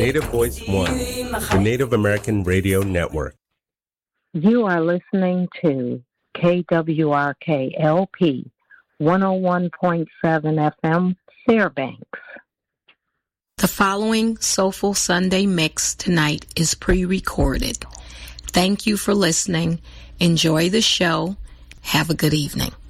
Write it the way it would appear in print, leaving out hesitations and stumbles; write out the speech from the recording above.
Native Voice One, the Native American Radio Network. You are listening to KWRK-LP 101.7 FM, Fairbanks. The following Soulful Sunday mix tonight is pre-recorded. Thank you for listening. Enjoy the show. Have a good evening.